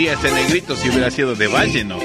sería ese negrito si hubiera sido de Valle, ¿no?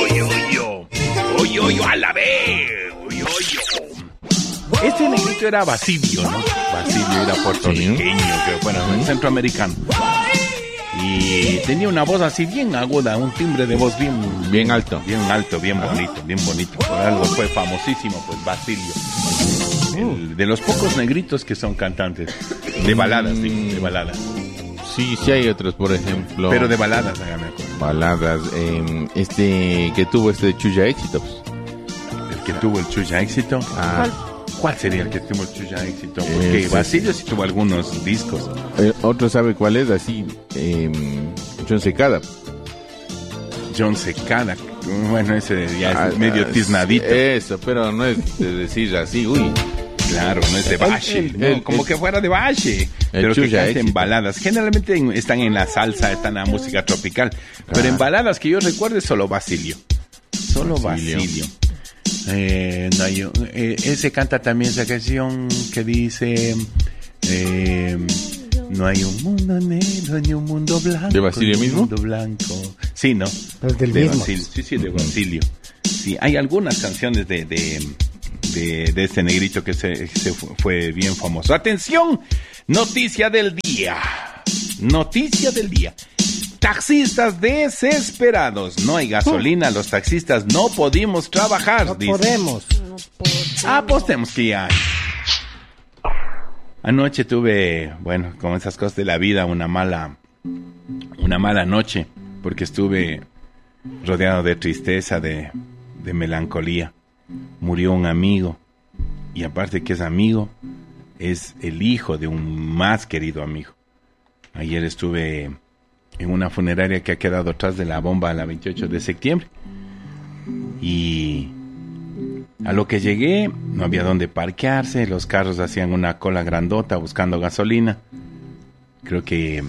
Oyo, a la vez. Oyo. Este negrito era Basilio, ¿no? Basilio era puertorriqueño, creo, bueno, centroamericano. Y tenía una voz así bien aguda, un timbre de voz bien alto, bien bonito. Por algo fue famosísimo, pues, Basilio. De los pocos negritos que son cantantes de baladas, de baladas. Sí hay otros, por ejemplo. Pero de baladas, hágame acuerdo. Baladas, que tuvo Chuya Éxito, pues. El que tuvo el Chuya Éxito. ¿Cuál sería el que tuvo el Chuya Éxito? Porque Basilio sí tuvo algunos discos. ¿Otro sabe cuál es? Así, John Secada. John Secada. Bueno, ese ya es medio tiznadito. Eso, pero no es de decir así, uy. Claro, no es de Valle. Como que fuera de Valle. Pero que canten baladas. Generalmente están en la salsa, están en la música tropical. Claro. Pero en baladas que yo recuerde, solo Basilio. Solo Basilio. Ese canta también esa canción que dice no hay un mundo negro ni un mundo blanco. ¿De Basilio mismo? Un mundo blanco. Sí, ¿no? Es del de mismo. Basilio. Sí, de Basilio. Sí, hay algunas canciones de este negrito que se fue bien famoso. ¡Atención! Noticia del día. Taxistas desesperados. No hay gasolina, los taxistas no podemos trabajar. No podemos. Apostemos que ya hay. Anoche tuve, bueno, con esas cosas de la vida, una mala noche, porque estuve rodeado de tristeza, de melancolía. Murió un amigo, y aparte que es amigo, es el hijo de un más querido amigo. Ayer estuve en una funeraria que ha quedado atrás de la bomba a la 28 de septiembre. Y a lo que llegué, no había dónde parquearse, los carros hacían una cola grandota buscando gasolina. Creo que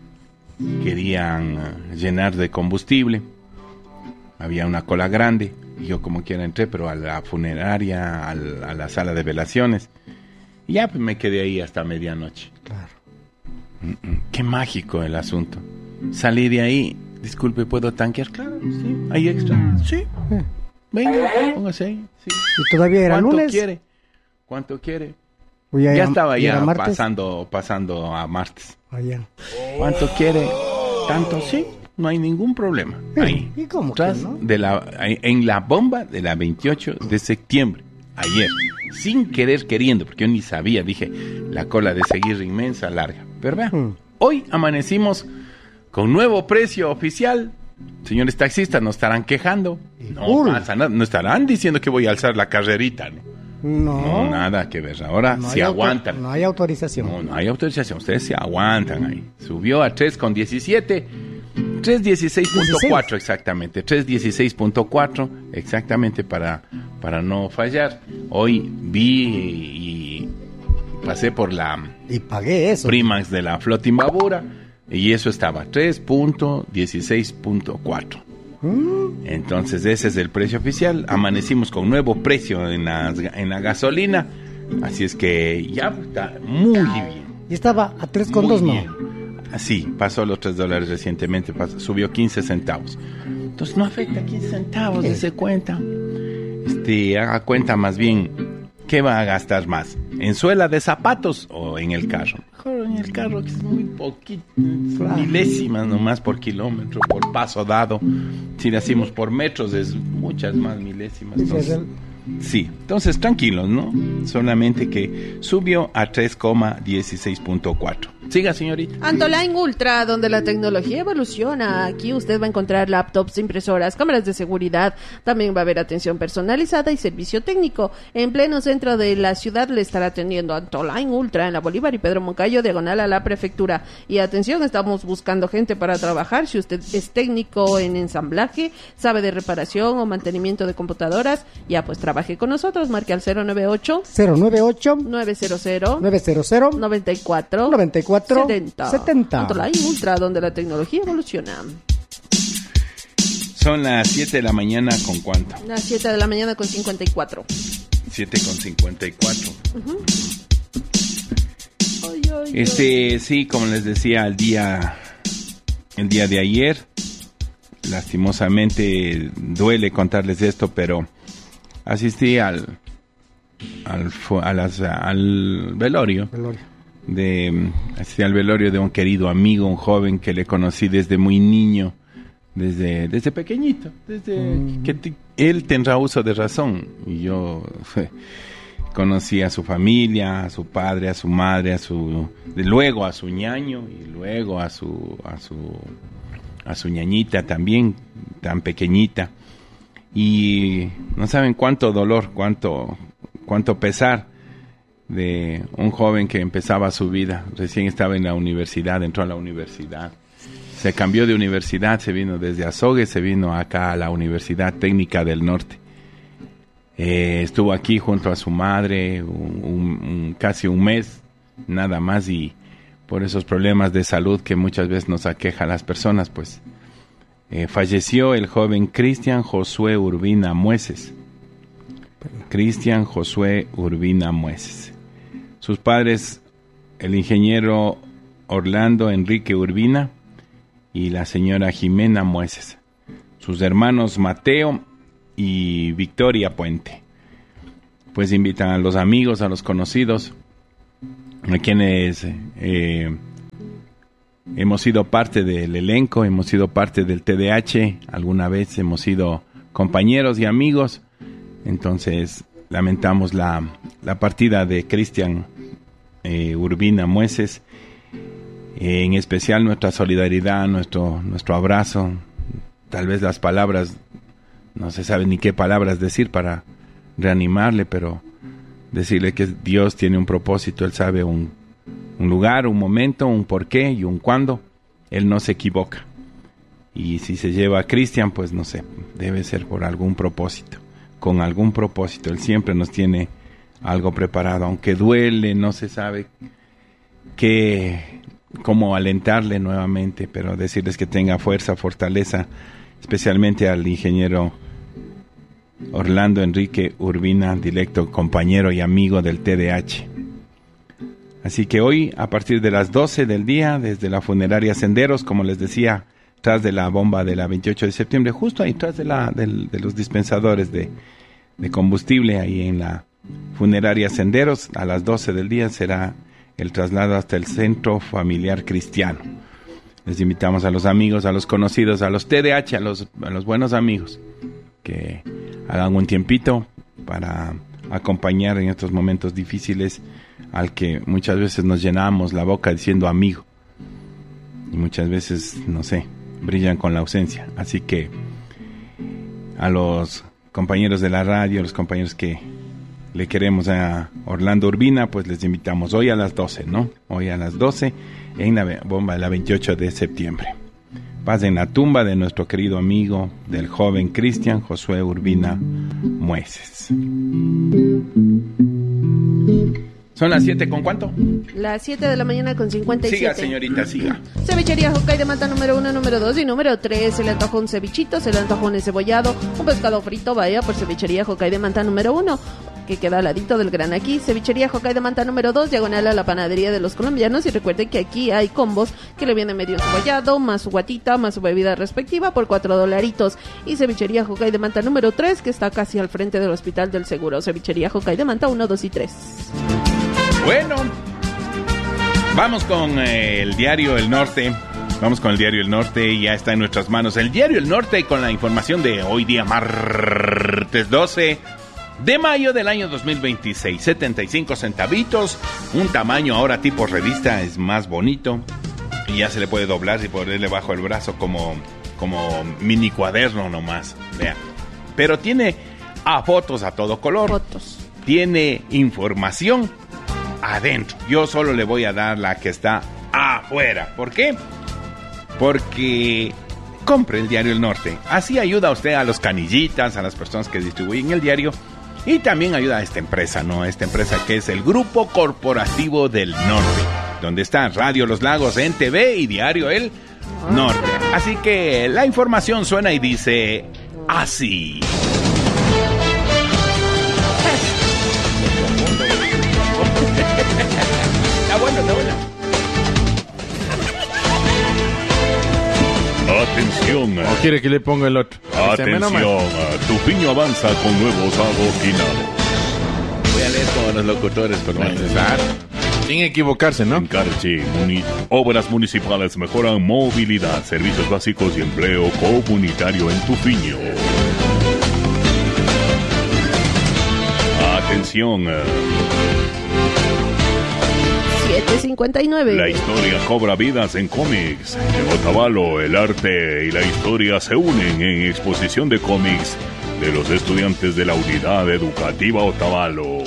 querían llenar de combustible. Había una cola grande, y yo como quiera entré, pero a la funeraria, a la sala de velaciones. Y ya pues me quedé ahí hasta medianoche. Claro. Qué mágico el asunto. Salí de ahí, disculpe, ¿puedo tanquear? Claro, sí. ¿Hay extra? Sí. Venga, póngase ahí. Sí. ¿Y todavía era lunes? ¿Cuánto quiere? Ya estaba ya pasando a martes. Allá. ¿Cuánto quiere? ¿Tanto? Sí, no hay ningún problema. Ahí. ¿Y cómo tras que no? En la bomba de la 28 de septiembre. Ayer. Sin querer queriendo, porque yo ni sabía. Dije, la cola de seguir inmensa, larga. Pero vean, hoy amanecimos con nuevo precio oficial. Señores taxistas, no estarán quejando. No pasa nada. No estarán diciendo que voy a alzar la carrerita, ¿no? No, nada que ver. Ahora no se aguantan. No hay autorización. No hay autorización. Ustedes se aguantan ahí. Subió a 3,17. 316.4 exactamente. 316.4 exactamente para no fallar. Hoy vi y pasé por la y pagué eso. Primax de la Flota Imbabura y eso estaba 3.16.4. Entonces ese es el precio oficial. Amanecimos con nuevo precio en la gasolina, así es que ya está muy bien. Y estaba a 3,2, ¿no? Sí, pasó los $3 recientemente, subió 15 centavos. Entonces no afecta 15 centavos, dese cuenta. Haga cuenta más bien, ¿qué va a gastar más? ¿En suela de zapatos o en el carro? Mejor en el carro, que es muy poquito, milésimas nomás por kilómetro, por paso dado. Si le hacemos por metros es muchas más milésimas. Entonces tranquilos, ¿no? Solamente que subió a 3,16.4. Siga, señorita. Antoline Ultra, donde la tecnología evoluciona. Aquí usted va a encontrar laptops, impresoras, cámaras de seguridad. También va a haber atención personalizada y servicio técnico. En pleno centro de la ciudad le estará atendiendo Antoline Ultra en la Bolívar y Pedro Moncayo, diagonal a la prefectura. Y atención, estamos buscando gente para trabajar. Si usted es técnico en ensamblaje, sabe de reparación o mantenimiento de computadoras, ya pues trabaje con nosotros. Marque al 098 900 94 70. Antoline Ultra, donde la tecnología evoluciona. Son las 7 de la mañana, ¿con cuánto? Las 7 de la mañana con 54. 7:54. Sí, como les decía, el día de ayer lastimosamente duele contarles esto, pero asistí al velorio. Asistí al velorio de un querido amigo, un joven que le conocí desde muy niño, desde pequeñito, él tendrá uso de razón, y yo conocí a su familia, a su padre, a su madre, luego a su ñaño, y luego a su ñañita también, tan pequeñita, y no saben cuánto dolor, cuánto pesar de un joven que empezaba su vida, recién estaba en la universidad, entró a la universidad, se cambió de universidad, se vino desde Azogues, se vino acá a la Universidad Técnica del Norte. Estuvo aquí junto a su madre casi un mes, nada más, y por esos problemas de salud que muchas veces nos aqueja a las personas, pues falleció el joven Cristian Josué Urbina Mueces. Cristian Josué Urbina Mueces. Sus padres, el ingeniero Orlando Enrique Urbina y la señora Jimena Mueces. Sus hermanos Mateo y Victoria Puente. Pues invitan a los amigos, a los conocidos, a quienes hemos sido parte del elenco, hemos sido parte del TDH, alguna vez hemos sido compañeros y amigos. Entonces lamentamos la partida de Cristian Urbina Mueces, en especial nuestra solidaridad, nuestro abrazo, tal vez las palabras, no se sabe ni qué palabras decir para reanimarle, pero decirle que Dios tiene un propósito, Él sabe un lugar, un momento, un porqué y un cuándo, Él no se equivoca. Y si se lleva a Cristian, pues no sé, debe ser por algún propósito, con algún propósito. Él siempre nos tiene algo preparado, aunque duele, no se sabe cómo alentarle nuevamente, pero decirles que tenga fuerza, fortaleza, especialmente al ingeniero Orlando Enrique Urbina, directo compañero y amigo del TDH. Así que hoy, a partir de las 12 del día, desde la funeraria Senderos, como les decía, tras de la bomba de la 28 de septiembre, justo ahí tras de los dispensadores de combustible, ahí en la funeraria Senderos, a las 12 del día será el traslado hasta el Centro Familiar Cristiano. Les invitamos a los amigos, a los conocidos, a los TDH, a los buenos amigos, que hagan un tiempito para acompañar en estos momentos difíciles al que muchas veces nos llenamos la boca diciendo amigo, y muchas veces, no sé, brillan con la ausencia. Así que a los compañeros de la radio, los compañeros que le queremos a Orlando Urbina, pues les invitamos hoy a las 12, ¿no? Hoy a las 12 en la bomba de la 28 de septiembre. Paz en la tumba de nuestro querido amigo, del joven Cristian Josué Urbina Mueces. ¿Son las 7 con cuánto? Las 7 de la mañana con 57. Siga, señorita, siga. Cevichería Hokkaido Manta número 1, número 2 y número 3. Se le antoja un cevichito, se le antoja un encebollado, un pescado frito, vaya por Cevichería Hokkaido Manta número 1, que queda al ladito del Gran Aquí. Cevichería Hokkaido Manta número 2, diagonal a la panadería de los colombianos. Y recuerden que aquí hay combos que le viene medio encebollado, más su guatita, más su bebida respectiva por $4. Y Cevichería Hokkaido Manta número 3, que está casi al frente del Hospital del Seguro. Cevichería Hokkaido Manta 1, 2 y 3. Bueno, vamos con el diario El Norte. Vamos con el diario El Norte, ya está en nuestras manos el diario El Norte con la información de hoy día martes 12 de mayo del año 2026. 75 centavitos, un tamaño ahora tipo revista, es más bonito y ya se le puede doblar y ponerle bajo el brazo como mini cuaderno nomás, vean. Pero tiene fotos a todo color. Fotos. Tiene información adentro. Yo solo le voy a dar la que está afuera. ¿Por qué? Porque compre el diario El Norte. Así ayuda a usted a los canillitas, a las personas que distribuyen el diario, y también ayuda a esta empresa, ¿no? Esta empresa que es el Grupo Corporativo del Norte, donde están Radio Los Lagos en TV y Diario El Norte. Así que la información suena y dice así. Está bueno. Atención. ¿O quiere que le ponga el otro? Atención. Tupiño avanza con nuevos adoquinados. Voy a leer como los locutores, por más. Sin equivocarse, ¿no? Encarchi, obras municipales mejoran movilidad, servicios básicos y empleo comunitario en Tupiño. Atención. 7:59. La historia cobra vidas en cómics. En Otavalo, el arte y la historia se unen en exposición de cómics de los estudiantes de la Unidad Educativa Otavalo.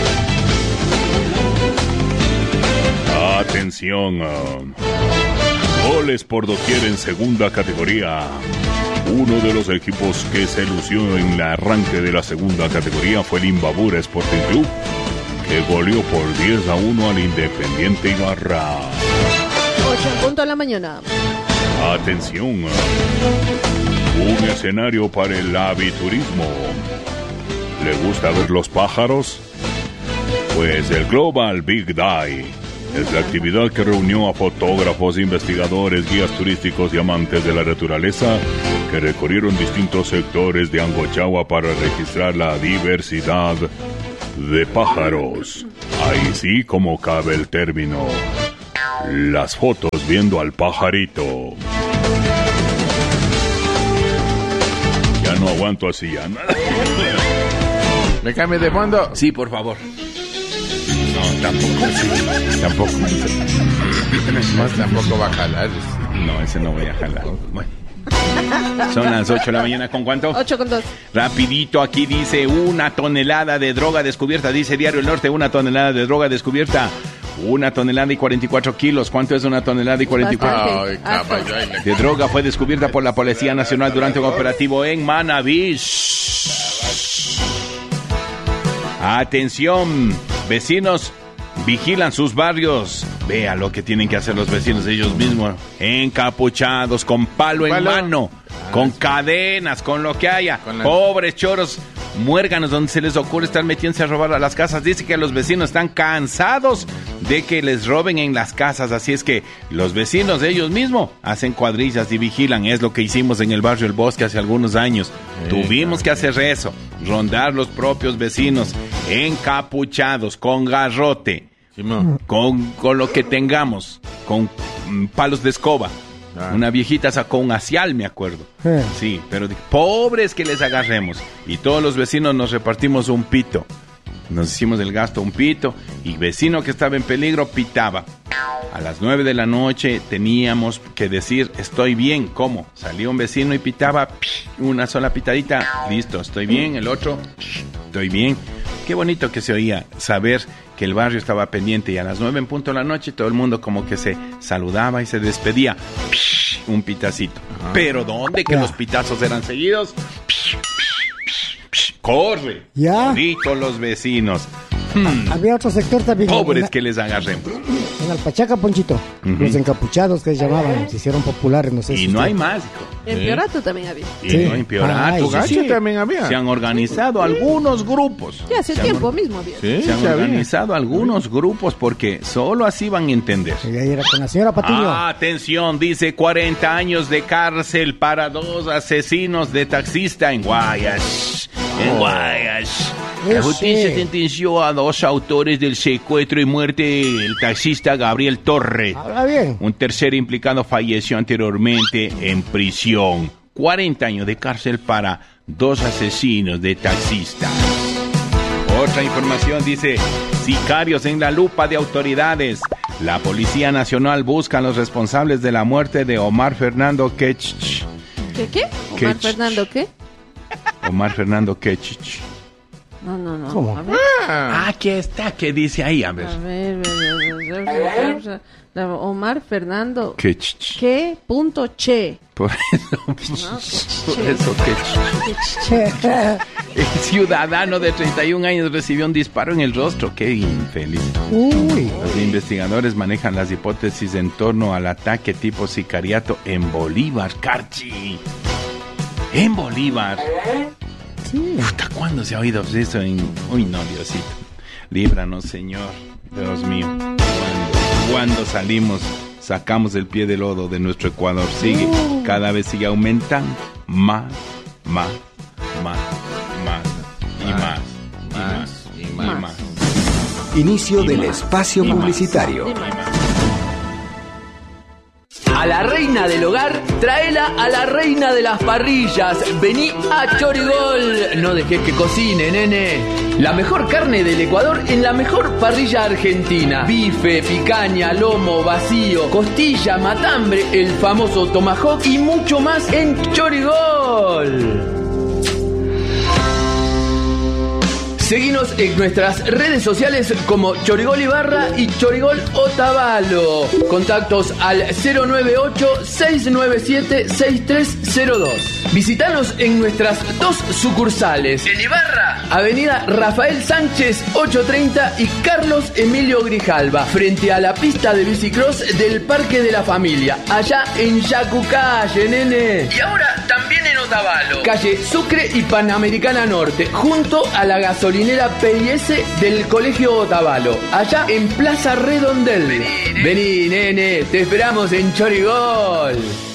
Atención. Goles por doquier en segunda categoría. Uno de los equipos que se lució en el arranque de la segunda categoría fue el Imbabura Sporting Club, que goleó por 10-1 al Independiente Ibarra. 8:00 de la mañana. Atención. Un escenario para el aviturismo. ¿Le gusta ver los pájaros? Pues el Global Big Day es la actividad que reunió a fotógrafos, investigadores, guías turísticos y amantes de la naturaleza que recorrieron distintos sectores de Angochagua para registrar la diversidad de pájaros. Ahí sí como cabe el término. Las fotos viendo al pajarito. Ya no aguanto así ya. ¿Me cambie de fondo? Sí, por favor. No, tampoco. Sí, tampoco. Más tampoco va a jalar. No, ese no voy a jalar. Bueno. Son las 8 de la mañana, ¿con cuánto? 8:02. Rapidito, aquí dice 1 tonelada de droga descubierta. Dice Diario El Norte, 1 tonelada de droga descubierta. 1 tonelada y 44 kilos. ¿Cuánto es 1 tonelada y 44? Ay, caballo. De droga fue descubierta por la Policía Nacional durante un operativo en Manabí. Atención, vecinos, vigilan sus barrios. Vea lo que tienen que hacer los vecinos ellos mismos. Encapuchados, con palo en mano, con cadenas, con lo que haya. Pobres choros, muérganos, donde se les ocurre estar metiéndose a robar a las casas. Dice que los vecinos están cansados de que les roben en las casas. Así es que los vecinos ellos mismos hacen cuadrillas y vigilan. Es lo que hicimos en el barrio El Bosque hace algunos años. Tuvimos que hacer eso, rondar los propios vecinos, encapuchados, con garrote. Con lo que tengamos, con palos de escoba. Una viejita sacó un asial, me acuerdo. Sí, pero pobres que les agarremos. Y todos los vecinos nos repartimos un pito. Nos hicimos el gasto, un pito. Y vecino que estaba en peligro pitaba. A las 9 de la noche teníamos que decir, estoy bien. ¿Cómo? Salió un vecino y pitaba, una sola pitadita. Listo, estoy bien. El otro, estoy bien. Qué bonito que se oía saber que el barrio estaba pendiente, y a las 9 en punto de la noche todo el mundo como que se saludaba y se despedía. Un pitacito. Pero ¿dónde que los pitazos eran seguidos? ¡Corre! Ya. Toditos los vecinos. Había otro sector también. Pobres que les agarremos. En Alpachaca, Ponchito. Los encapuchados que se llamaban, se hicieron populares, no sé si Y no usted- hay más, hijo. En Piorato también había. Y Sí. no en Piorato. Gacho también había. Se han organizado algunos grupos. Ya hace Se han tiempo mismo había. Sí, Se han sí había. organizado algunos grupos porque solo así van a entender. Y ahí era con la señora Patiño. Atención, dice 40 años de cárcel para 2 asesinos de taxista en Guayas. En Guayas. La justicia sentenció a 2 autores del secuestro y muerte del taxista Gabriel Torres. Habla bien. Un tercer implicado falleció anteriormente en prisión. 40 años de cárcel para 2 asesinos de taxistas. Otra información dice, sicarios en la lupa de autoridades. La Policía Nacional busca a los responsables de la muerte de Omar Fernando Quechich. ¿Qué? ¿Omar Fernando qué? Omar Fernando Quechich. No. ¿Cómo? A ver. Aquí está, ¿qué dice ahí? A ver. A ver. Omar Fernando. Quechich. ¿Qué? Punto che. Por eso, No, por eso Quechich. El ciudadano de 31 años recibió un disparo en el rostro. Qué infeliz. Uy. Los investigadores manejan las hipótesis en torno al ataque tipo sicariato en Bolívar, Carchi. En Bolívar. Sí. ¿Hasta cuándo se ha oído eso en... Uy, no, Diosito. Líbranos, Señor. Dios mío. ¿Cuándo salimos, sacamos el pie del lodo de nuestro Ecuador? Sigue. cada vez sigue aumentando. Más y más. Inicio del espacio publicitario. A la reina del hogar, tráela a la reina de las parrillas. Vení a Chorigol. No dejes que cocine, nene. La mejor carne del Ecuador en la mejor parrilla argentina. Bife, picaña, lomo, vacío, costilla, matambre, el famoso tomahawk y mucho más en Chorigol. Seguinos en nuestras redes sociales como Chorigol Ibarra y Chorigol Otavalo. Contactos al 098-697-6302. Visítanos en nuestras 2 sucursales. En Ibarra, Avenida Rafael Sánchez 830 y Carlos Emilio Grijalva, frente a la pista de bicicross del Parque de la Familia, allá en Yacucalle, nene. Y ahora también en Otavalo, calle Sucre y Panamericana Norte, junto a la gasolinera PIS del Colegio Otavalo, allá en Plaza Redondel. Vení, nene, te esperamos en Chorigol.